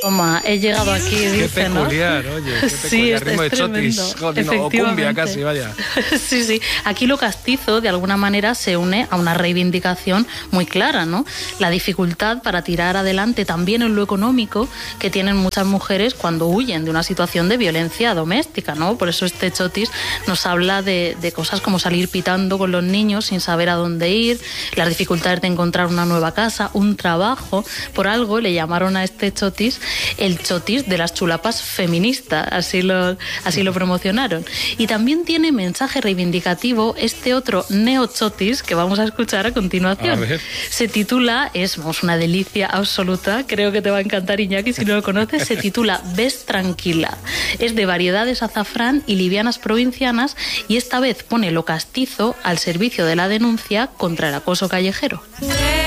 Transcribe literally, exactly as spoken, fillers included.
Toma, he llegado aquí, Qué dice, peculiar, ¿no? oye, qué Sí, peculiar, es, ritmo es de chotis, tremendo, joder, o cumbia casi, vaya. Sí, sí, aquí lo castizo de alguna manera se une a una reivindicación muy clara, ¿no? La dificultad para tirar adelante también en lo económico que tienen muchas mujeres cuando huyen de una situación de violencia doméstica, ¿no? Por eso este chotis nos habla de, de cosas como salir pitando con los niños sin saber a dónde ir, las dificultades de encontrar una nueva casa, un trabajo. Por algo le llamaron a este chotis el chotis de las chulapas feministas, así lo, así lo promocionaron. Y también tiene mensaje reivindicativo este otro neochotis que vamos a escuchar a continuación. A ver. Se titula, es vamos, una delicia absoluta, creo que te va a encantar, Iñaki, si no lo conoces, se titula Ves tranquila. Es de variedades azafrán y livianas provincianas y esta vez pone lo castizo al servicio de la denuncia contra el acoso callejero.